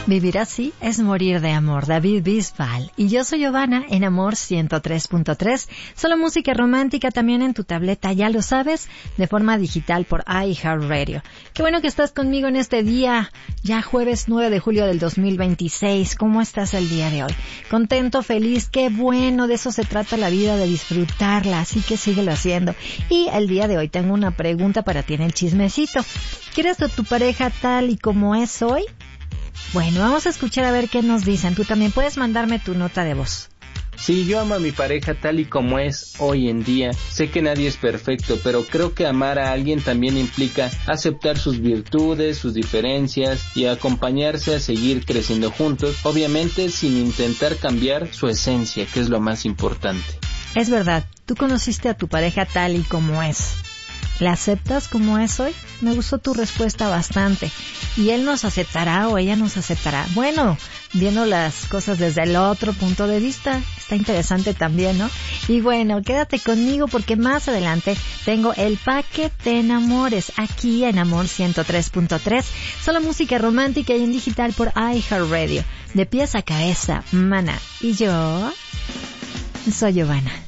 Vivir así es morir de amor, David Bisbal. Y yo soy Giovanna en Amor 103.3. Solo música romántica también en tu tableta, ya lo sabes, de forma digital por iHeartRadio. Qué bueno que estás conmigo en este día, ya jueves 9 de julio del 2026. ¿Cómo estás el día de hoy? Contento, feliz, qué bueno, de eso se trata la vida, de disfrutarla, así que síguelo haciendo. Y el día de hoy tengo una pregunta para ti en el chismecito. ¿Quieres a tu pareja tal y como es hoy? Bueno, vamos a escuchar a ver qué nos dicen. Tú también puedes mandarme tu nota de voz. Sí, yo amo a mi pareja tal y como es hoy en día. Sé que nadie es perfecto, pero creo que amar a alguien también implica aceptar sus virtudes, sus diferencias y acompañarse a seguir creciendo juntos, obviamente sin intentar cambiar su esencia, que es lo más importante. Es verdad, tú conociste a tu pareja tal y como es. ¿La aceptas como es hoy? Me gustó tu respuesta bastante. ¿Y él nos aceptará o ella nos aceptará? Bueno, viendo las cosas desde el otro punto de vista, está interesante también, ¿no? Y bueno, quédate conmigo porque más adelante tengo el Paquete Enamores aquí en Amor 103.3. Solo música romántica y en digital por iHeartRadio. De pies a cabeza, Maná. Y yo soy Giovanna.